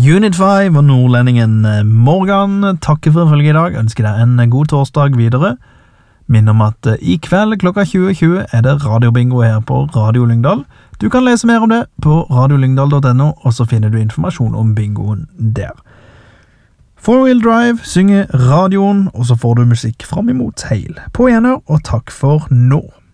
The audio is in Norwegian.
Unit 5 og nordlendingen Morgan takker for følge i dag. Ønsker deg en god torsdag videre. Minn om at i kveld klokka 20.20 er det radiobingo her på Radio Lyngdal. Du kan lese mer om det på radiolyngdal.no, og så finner du informasjon om bingoen der. Four Wheel Drive synger radioen, og så får du musikk fram imot heil. På gjenhør, og takk for nå.